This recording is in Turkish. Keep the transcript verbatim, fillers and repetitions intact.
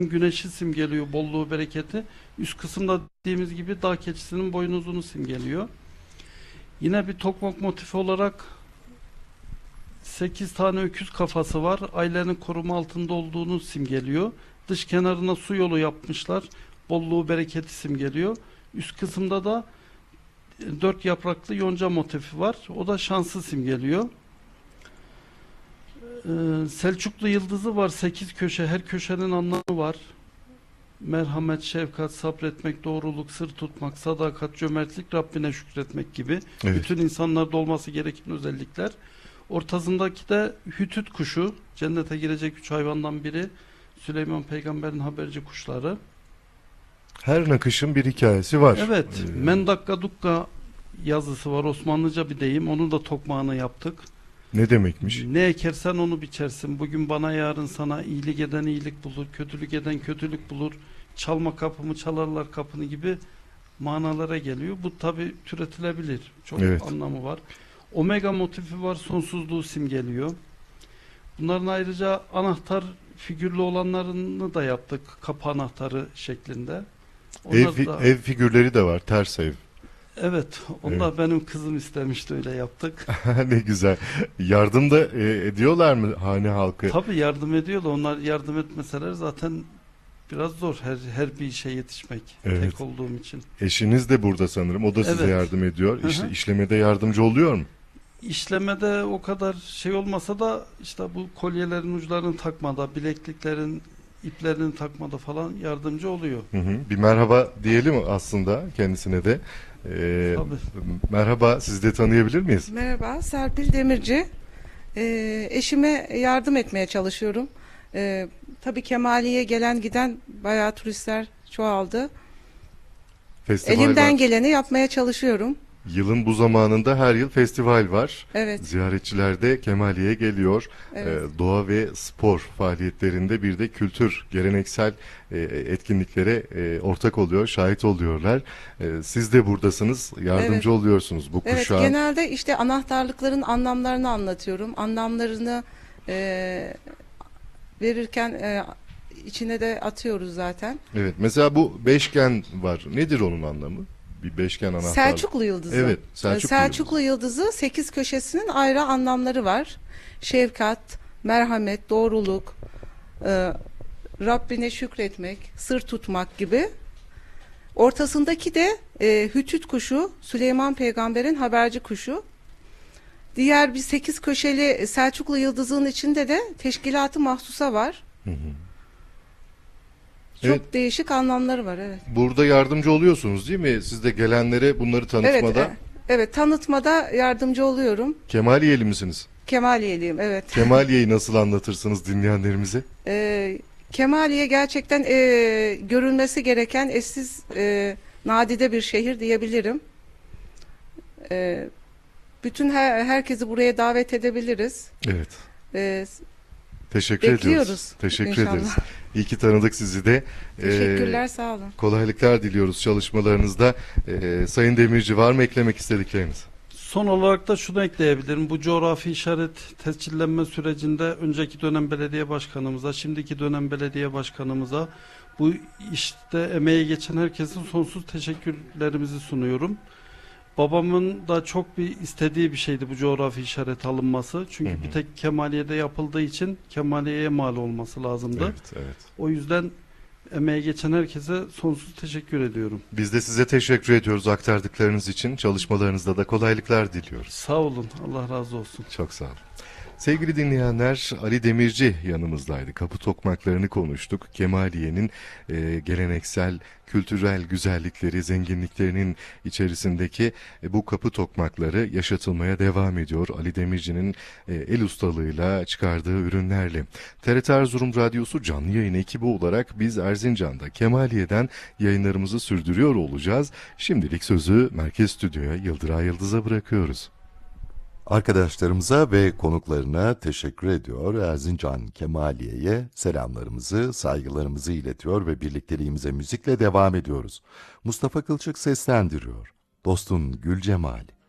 güneşi simgeliyor, bolluğu, bereketi. Üst kısımda dediğimiz gibi dağ keçisinin boynuzunu simgeliyor. Yine bir tokmak motifi olarak sekiz tane öküz kafası var. Ailenin koruma altında olduğunu simgeliyor. Dış kenarına su yolu yapmışlar. Bolluğu, bereketi simgeliyor. Üst kısımda da dört yapraklı yonca motifi var. O da şansı simgeliyor. Ee, Selçuklu yıldızı var. Sekiz köşe. Her köşenin anlamı var. Merhamet, şefkat, sabretmek, doğruluk, sır tutmak, sadakat, cömertlik, Rabbine şükretmek gibi. Evet. Bütün insanlarda olması gereken özellikler. Ortasındaki de hütüt kuşu. Cennete girecek üç hayvandan biri. Süleyman Peygamber'in haberci kuşları. Her nakışın bir hikayesi var. Evet. Ee, Mendakka Dukka yazısı var. Osmanlıca bir deyim. Onun da tokmağını yaptık. Ne demekmiş? Ne ekersen onu biçersin. Bugün bana, yarın sana. İyilik eden iyilik bulur. Kötülük eden kötülük bulur. Çalma kapımı, çalarlar kapını gibi manalara geliyor. Bu tabi türetilebilir. Çok Evet. anlamı var. Omega motifi var. Sonsuzluğu simgeliyor. Bunların ayrıca anahtar figürlü olanlarını da yaptık. Kapı anahtarı şeklinde. Onlar Ev, fi- da, ev figürleri de var. Ters ev. evet. Onu da benim kızım istemişti, öyle yaptık. Ne güzel. Yardım da e, ediyorlar mı hane halkı? Tabii yardım ediyor da onlar yardım etmeseler zaten biraz zor her her bir işe yetişmek. Evet. Tek olduğum için. Eşiniz de burada sanırım. O da size Evet. yardım ediyor. Hı İşte hı. işlemede yardımcı oluyor mu? İşlemede o kadar şey olmasa da işte bu kolyelerin uçlarını takmada, bilekliklerin iplerini takmada falan yardımcı oluyor. Hı hı. Bir merhaba diyelim aslında kendisine de. Ee, Tabii. merhaba, sizi de tanıyabilir miyiz? Merhaba, Serpil Demirci. Ee, eşime yardım etmeye çalışıyorum. Ee, tabii Kemali'ye gelen giden bayağı turistler çoğaldı. Festival Elimden var. geleni yapmaya çalışıyorum. Yılın bu zamanında her yıl festival var. Evet, Ziyaretçiler de Kemali'ye geliyor. evet. Ee, doğa ve spor faaliyetlerinde bir de kültür, geleneksel e, etkinliklere e, ortak oluyor, şahit oluyorlar. E, siz de buradasınız, yardımcı Evet. oluyorsunuz bu Evet, kuşağa. genelde işte anahtarlıkların anlamlarını anlatıyorum. Anlamlarını e, verirken e, içine de atıyoruz zaten. Evet, mesela bu beşgen var. Nedir onun anlamı? Bir beşgen anahtar. Selçuklu yıldızı. Evet, Ee, Selçuklu, Selçuklu yıldızı sekiz köşesinin ayrı anlamları var. Şefkat, merhamet, doğruluk, e, Rabbine şükretmek, sır tutmak gibi. Ortasındaki de e, hütüt kuşu, Süleyman Peygamber'in haberci kuşu. Diğer bir sekiz köşeli Selçuklu yıldızının içinde de teşkilatı mahsusa var. Hı hı. Çok Evet. değişik anlamları var, evet. Burada yardımcı oluyorsunuz değil mi? Siz de gelenlere bunları Evet, tanıtmada. e, evet, tanıtmada yardımcı oluyorum. Kemaliyeli misiniz? Kemaliyeliyim, evet. Kemaliye'yi nasıl anlatırsınız dinleyenlerimize? Ee, Kemaliye gerçekten e, görülmesi gereken eşsiz, e, nadide bir şehir diyebilirim. E, bütün her, herkesi buraya davet edebiliriz. Evet. E, Teşekkür Bekliyoruz ediyoruz. Teşekkür inşallah. ederiz. İyi ki tanıdık sizi de. Teşekkürler, Ee, sağ olun. kolaylıklar diliyoruz çalışmalarınızda. Ee, Sayın Demirci, var mı eklemek istedikleriniz? Son olarak da şunu ekleyebilirim. Bu coğrafi işaret tescillenme sürecinde önceki dönem belediye başkanımıza, şimdiki dönem belediye başkanımıza, bu işte emeği geçen herkesin sonsuz teşekkürlerimizi sunuyorum. Babamın da çok bir istediği bir şeydi bu coğrafi işaret alınması. Çünkü Hı hı. bir tek Kemaliye'de yapıldığı için Kemaliye'ye mal olması lazımdı. Evet, evet. O yüzden emeği geçen herkese sonsuz teşekkür ediyorum. Biz de size teşekkür ediyoruz aktardıklarınız için. Çalışmalarınızda da kolaylıklar diliyoruz. Sağ olun. Allah razı olsun. Çok sağ olun. Sevgili dinleyenler, Ali Demirci yanımızdaydı. Kapı tokmaklarını konuştuk. Kemaliye'nin e, geleneksel, kültürel güzellikleri, zenginliklerinin içerisindeki e, bu kapı tokmakları yaşatılmaya devam ediyor. Ali Demirci'nin e, el ustalığıyla çıkardığı ürünlerle. T R T Erzurum Radyosu canlı yayın ekibi olarak biz Erzincan'da Kemaliye'den yayınlarımızı sürdürüyor olacağız. Şimdilik sözü Merkez Stüdyo'ya, Yıldıray Yıldız'a bırakıyoruz. Arkadaşlarımıza ve konuklarına teşekkür ediyor. Erzincan Kemaliye'ye selamlarımızı, saygılarımızı iletiyor ve birlikteliğimize müzikle devam ediyoruz. Mustafa Kılçık seslendiriyor. Dostun Gül Cemali.